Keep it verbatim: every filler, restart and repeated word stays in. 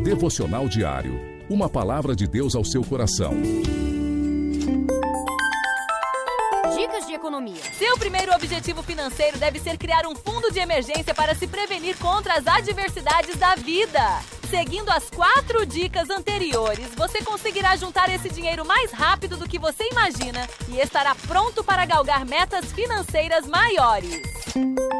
Devocional diário. Uma palavra de Deus ao seu coração. Dicas de economia. Seu primeiro objetivo financeiro deve ser criar um fundo de emergência para se prevenir contra as adversidades da vida. Seguindo as quatro dicas anteriores, você conseguirá juntar esse dinheiro mais rápido do que você imagina e estará pronto para galgar metas financeiras maiores.